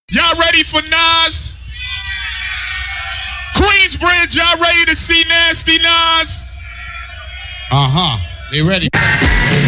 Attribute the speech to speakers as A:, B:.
A: Y'all ready for Nas? Queensbridge, y'all ready to see Nasty Nas?
B: They ready.